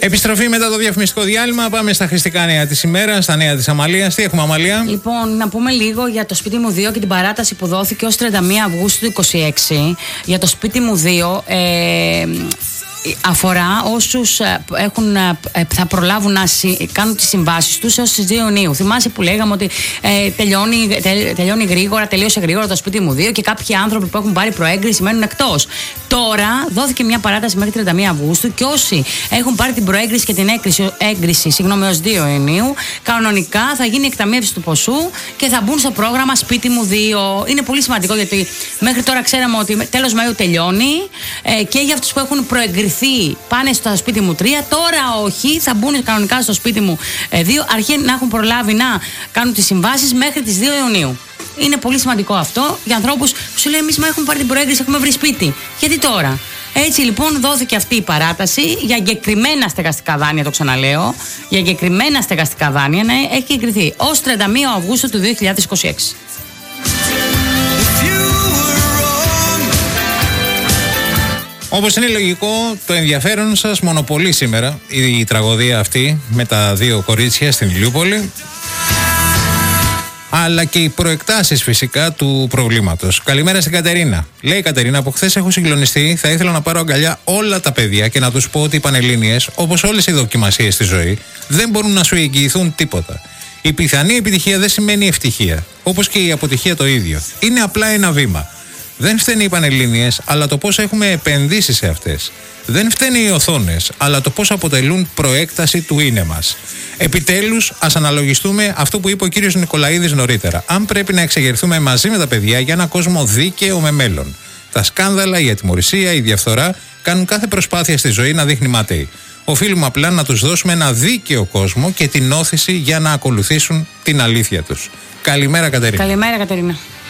Επιστροφή μετά το διαφημιστικό διάλειμμα. Πάμε στα χρηστικά νέα της ημέρας, στα νέα της Αμαλίας. Τι έχουμε, Αμαλία? Λοιπόν, να πούμε λίγο για το σπίτι μου 2 και την παράταση που δόθηκε ως 31 Αυγούστου του 2026. Για το σπίτι μου 2, αφορά όσους θα προλάβουν να κάνουν τις συμβάσεις τους έως τις 2 Ιουνίου. Θυμάσαι που λέγαμε ότι τελειώνει γρήγορα, τελείωσε γρήγορα το σπίτι μου 2 και κάποιοι άνθρωποι που έχουν πάρει προέγκριση μένουν εκτός. Τώρα δόθηκε μια παράταση μέχρι 31 Αυγούστου και όσοι έχουν πάρει την προέγκριση και την έγκριση έως 2 Ιουνίου, κανονικά θα γίνει εκταμείευση του ποσού και θα μπουν στο πρόγραμμα σπίτι μου 2. Είναι πολύ σημαντικό γιατί μέχρι τώρα ξέραμε ότι τέλος Μαΐου τελειώνει και για αυτούς που έχουν προεγκριθεί πάνε στο σπίτι μου 3, τώρα όχι, θα μπουν κανονικά στο σπίτι μου 2, αρχή να έχουν προλάβει να κάνουν τις συμβάσεις μέχρι τις 2 Ιουνίου. Είναι πολύ σημαντικό αυτό για ανθρώπους που σου λέει εμείς έχουμε πάρει την προέγκριση, έχουμε βρει σπίτι. Γιατί τώρα? Έτσι λοιπόν δόθηκε αυτή η παράταση για εγκεκριμένα στεγαστικά δάνεια, το ξαναλέω, για εγκεκριμένα στεγαστικά δάνεια να έχει εγκριθεί ως 31 Αυγούστου του 2026. Όπως είναι λογικό, το ενδιαφέρον σας μονοπολεί σήμερα η τραγωδία αυτή με τα 2 κορίτσια στην Ηλιούπολη, αλλά και οι προεκτάσεις φυσικά του προβλήματος. Καλημέρα στην Κατερίνα. Λέει η Κατερίνα: από χθες έχω συγκλονιστεί. Θα ήθελα να πάρω αγκαλιά όλα τα παιδιά και να τους πω ότι οι Πανελλήνιες, όπως όλες οι δοκιμασίες στη ζωή, δεν μπορούν να σου εγγυηθούν τίποτα. Η πιθανή επιτυχία δεν σημαίνει ευτυχία, όπως και η αποτυχία το ίδιο. Είναι απλά ένα βήμα. Δεν φταίνε οι Πανελλήνιες, αλλά το πώς έχουμε επενδύσει σε αυτές. Δεν φταίνε οι οθόνες, αλλά το πώς αποτελούν προέκταση του είναι μας. Επιτέλους, ας αναλογιστούμε αυτό που είπε ο κύριος Νικολαίδης νωρίτερα. Αν πρέπει να εξεγερθούμε μαζί με τα παιδιά για ένα κόσμο δίκαιο με μέλλον. Τα σκάνδαλα, η ατιμωρησία, η διαφθορά κάνουν κάθε προσπάθεια στη ζωή να δείχνει μάταιη. Οφείλουμε απλά να τους δώσουμε ένα δίκαιο κόσμο και την όθηση για να ακολουθήσουν την αλήθεια τους. Καλημέρα, Κατερίνα. Καλημέρα, Κατερίνα.